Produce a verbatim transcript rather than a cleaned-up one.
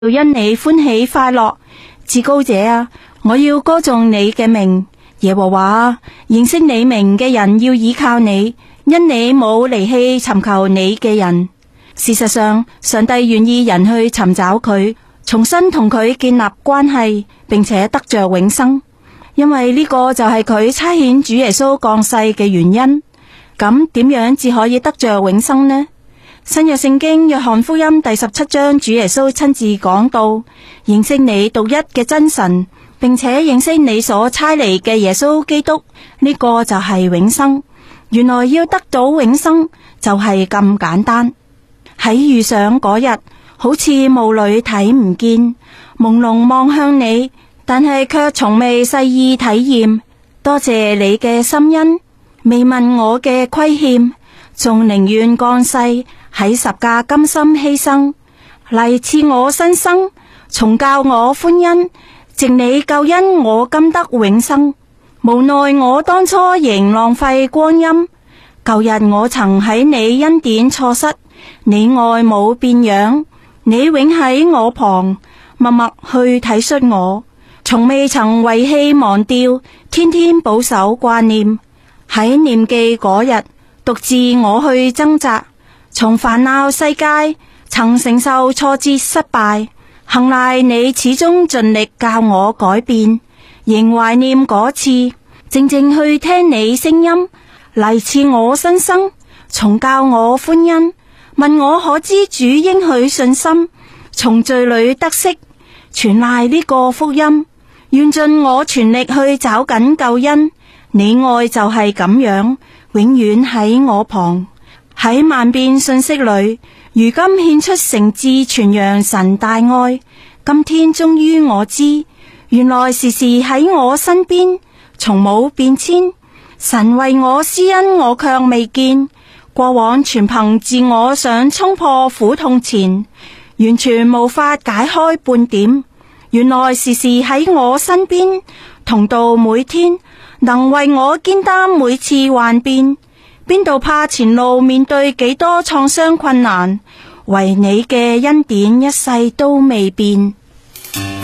要因你歡喜快樂。至高者啊，我要歌頌你嘅名。耶和華啊，認識你名嘅人要倚靠你，因你冇離棄尋求你嘅人。事實上，上帝願意人去尋找佢，重新同佢建立關係，並且得着永生，因為呢個就係佢差遣主耶穌降世嘅原因。咁點樣至可以得着永生呢？新約聖經約翰福音第十七章，主耶穌親自講到，認識你獨一嘅真神，並且認識你所差嚟嘅耶穌基督，呢個就係永生。原來要得到永生就係咁簡單。喺遇上嗰日，好似霧裏睇唔見，朦朧望向你，但係卻從未細意體驗。多謝你嘅心恩，未問我嘅虧欠，仲寧願降世喺十架甘心犧牲，嚟賜我新生，重教我歡欣，藉你救恩我今得永生。無奈我當初仍浪費光陰，舊日我曾喺你恩典錯失，你愛冇變樣，你永喺我旁，默默去體恤我，從未曾遺棄忘掉，天天保守掛念。喺念記嗰日，獨自我去掙扎，從煩惱世界曾承受挫折失敗，幸賴你始終盡力教我改變，仍懷念嗰次，靜靜去聽你聲音，嚟賜我新生，重教我歡欣。問我可知主應許信心，從罪裏得釋，全賴呢個福音，願盡我全力去找緊救恩。你愛就係咁樣，永遠喺我旁。喺萬變信息裏，如今獻出誠摯傳揚神大愛。今天終於我知，原來時時喺我身邊，從冇變遷。神為我施恩，我卻未見。過往全憑自我想衝破苦痛纏，完全無法解開半點。原來時時喺我身邊，同度每天，能為我肩擔每次幻變。邊度怕前路面對幾多創傷困難，為你嘅恩典一世都未變。